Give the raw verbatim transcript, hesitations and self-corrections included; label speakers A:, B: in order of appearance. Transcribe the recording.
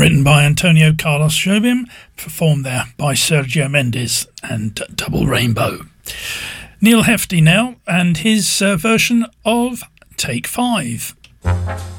A: written by Antonio Carlos Jobim, performed there by Sergio Mendes and Double Rainbow. Neil Hefti now, and his uh, version of Take Five.